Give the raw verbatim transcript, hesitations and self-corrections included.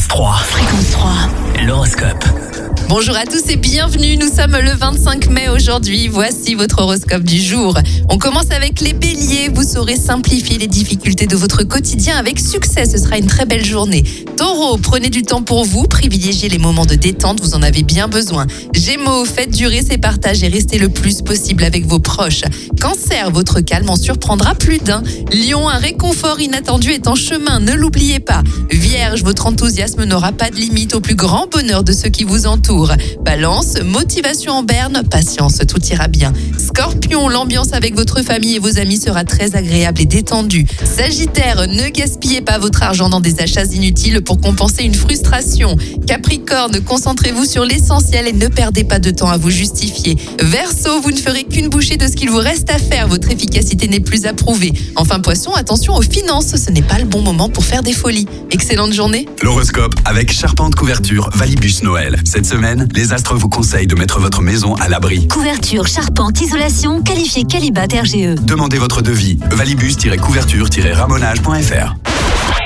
Fréquence trois. Fréquence trois. L'horoscope. Bonjour à tous et bienvenue, nous sommes le vingt-cinq mai aujourd'hui, voici votre horoscope du jour. On commence avec les béliers, vous saurez simplifier les difficultés de votre quotidien avec succès, ce sera une très belle journée. Taureau, prenez du temps pour vous, privilégiez les moments de détente, vous en avez bien besoin. Gémeaux, faites durer ces partages et restez le plus possible avec vos proches. Cancer, votre calme en surprendra plus d'un. Lion, un réconfort inattendu est en chemin, ne l'oubliez pas. Vierge, votre enthousiasme n'aura pas de limite au plus grand bonheur de ceux qui vous entourent. Balance, motivation en berne, patience, tout ira bien. Scorpion, l'ambiance avec votre famille et vos amis sera très agréable et détendue. Sagittaire, ne gaspillez pas votre argent dans des achats inutiles pour compenser une frustration. Capricorne, concentrez-vous sur l'essentiel et ne perdez pas de temps à vous justifier. Verseau, vous ne ferez qu'une bouchée de ce qu'il vous reste à faire, votre efficacité n'est plus approuvée. Enfin Poisson, attention aux finances, ce n'est pas le bon moment pour faire des folies. Excellente journée. L'horoscope avec Charpente Couverture Valibus Noël. Cette semaine, les astres vous conseillent de mettre votre maison à l'abri. Couverture, charpente, isolation, qualifié Qualibat R G E. Demandez votre devis. valibus-couverture-ramonage point f r.